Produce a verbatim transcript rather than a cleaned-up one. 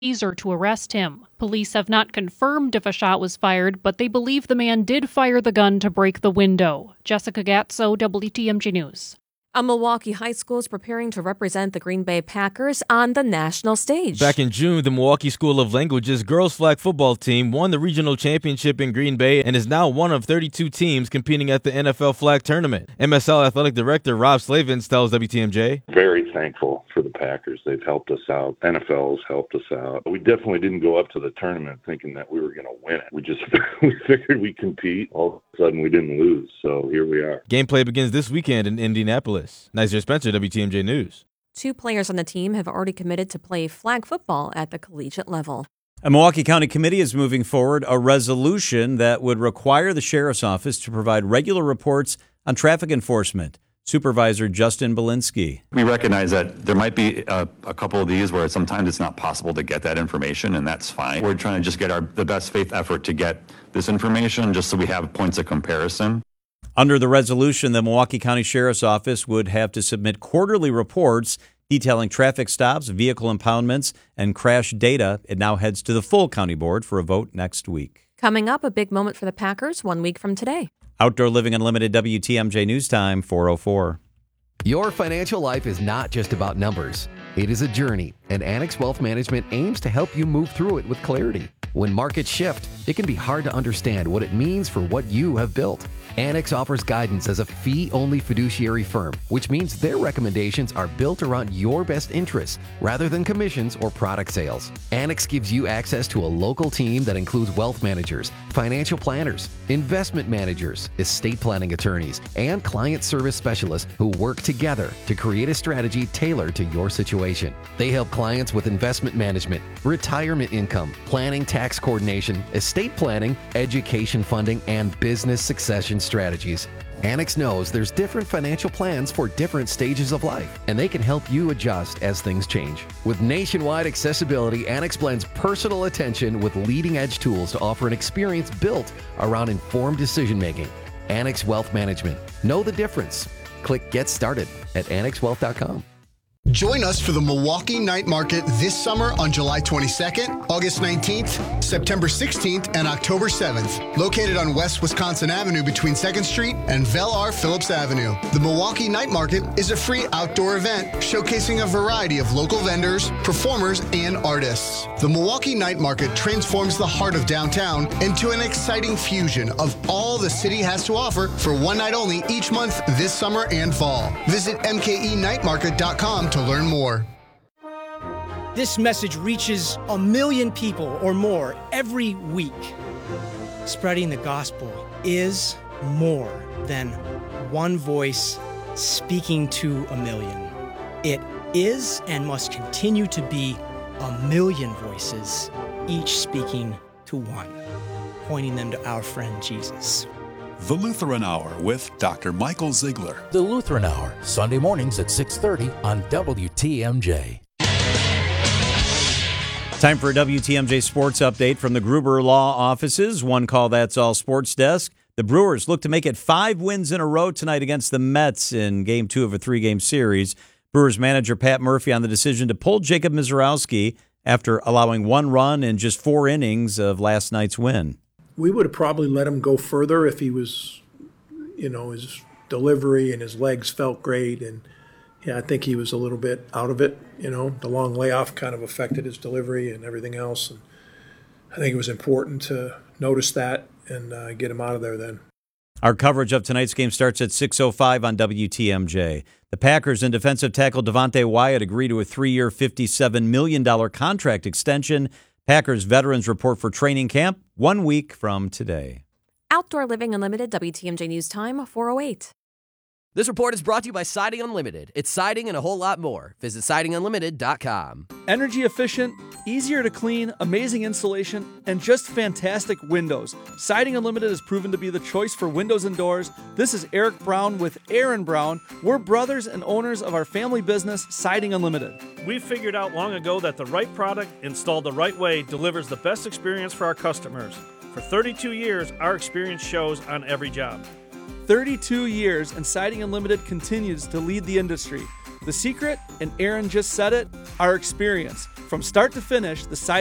taser to arrest him. Police have not confirmed if a shot was fired, but they believe the man did fire the gun to break the window. Jessica Gatso, W T M J News. A Milwaukee high school is preparing to represent the Green Bay Packers on the national stage. Back in June, the Milwaukee School of Languages girls flag football team won the regional championship in Green Bay and is now one of thirty-two teams competing at the N F L flag tournament. M S L Athletic Director Rob Slavins tells W T M J. Very thankful for the Packers. They've helped us out. N F L's helped us out. We definitely didn't go up to the tournament thinking that we were going to win it. We just we figured we'd compete. All of a sudden, we didn't lose, so here we are. Gameplay begins this weekend in Indianapolis. Nizer Spencer, W T M J News. Two players on the team have already committed to play flag football at the collegiate level. A Milwaukee County committee is moving forward a resolution that would require the sheriff's office to provide regular reports on traffic enforcement. Supervisor Justin Belinsky. We recognize that there might be a, a couple of these where sometimes it's not possible to get that information, and that's fine. We're trying to just get our the best faith effort to get this information just so we have points of comparison. Under the resolution, the Milwaukee County Sheriff's Office would have to submit quarterly reports detailing traffic stops, vehicle impoundments, and crash data. It now heads to the full county board for a vote next week. Coming up, a big moment for the Packers one week from today. Outdoor Living Unlimited, W T M J News Time, four oh four. Your financial life is not just about numbers. It is a journey, and Annex Wealth Management aims to help you move through it with clarity. When markets shift, it can be hard to understand what it means for what you have built. Annex offers guidance as a fee-only fiduciary firm, which means their recommendations are built around your best interests rather than commissions or product sales. Annex gives you access to a local team that includes wealth managers, financial planners, investment managers, estate planning attorneys, and client service specialists who work together to create a strategy tailored to your situation. They help clients with investment management, retirement income, planning, tax coordination, estate planning, education funding, and business succession strategies. Annex knows there's different financial plans for different stages of life, and they can help you adjust as things change. With nationwide accessibility, Annex blends personal attention with leading-edge tools to offer an experience built around informed decision-making. Annex Wealth Management. Know the difference. Click Get Started at annex wealth dot com. Join us for the Milwaukee Night Market this summer on July twenty-second, August nineteenth, September sixteenth, and October seventh. Located on West Wisconsin Avenue between second Street and Vel R. Phillips Avenue. The Milwaukee Night Market is a free outdoor event showcasing a variety of local vendors, performers, and artists. The Milwaukee Night Market transforms the heart of downtown into an exciting fusion of all the city has to offer for one night only each month this summer and fall. Visit m k e night market dot com to learn more. This message reaches a million people or more every week. Spreading the gospel is more than one voice speaking to a million. It is and must continue to be a million voices, each speaking to one, pointing them to our friend Jesus. The Lutheran Hour with Doctor Michael Ziegler. The Lutheran Hour, Sunday mornings at six thirty on W T M J. Time for a W T M J Sports Update from the Gruber Law Offices. One call, that's all Sports Desk. The Brewers look to make it five wins in a row tonight against the Mets in Game two of a three-game series. Brewers manager Pat Murphy on the decision to pull Jacob Mizorowski after allowing one run in just four innings of last night's win. We would have probably let him go further if he was, you know, his delivery and his legs felt great. And, yeah, I think he was a little bit out of it. You know, the long layoff kind of affected his delivery and everything else. And I think it was important to notice that and uh, get him out of there then. Our coverage of tonight's game starts at six oh five on W T M J. The Packers and defensive tackle Devontae Wyatt agree to a three-year, fifty-seven million dollars contract extension. Packers veterans report for training camp one week from today. Outdoor Living Unlimited, W T M J News Time, four oh eight. This report is brought to you by Siding Unlimited. It's siding and a whole lot more. Visit siding unlimited dot com. Energy efficient, easier to clean, amazing insulation, and just fantastic windows. Siding Unlimited has proven to be the choice for windows and doors. This is Eric Brown with Aaron Brown. We're brothers and owners of our family business, Siding Unlimited. We figured out long ago that the right product installed the right way delivers the best experience for our customers. For thirty-two years, our experience shows on every job. thirty-two years, and Siding Unlimited continues to lead the industry. The secret, and Aaron just said it, our experience. From start to finish, the siding